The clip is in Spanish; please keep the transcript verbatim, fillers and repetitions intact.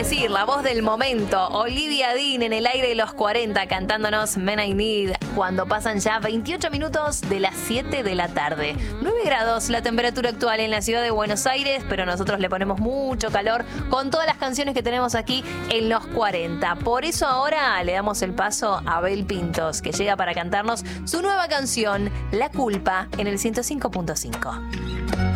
decir, la voz del momento, Olivia Dean en el aire de los cuarenta cantándonos Men I Need cuando pasan ya veintiocho minutos de las siete de la tarde. nueve grados la temperatura actual en la ciudad de Buenos Aires, pero nosotros le ponemos mucho calor con todas las canciones que tenemos aquí en los cuarenta. Por eso ahora le damos el paso a Abel Pintos, que llega para cantarnos su nueva canción, La Culpa, en el ciento cinco punto cinco.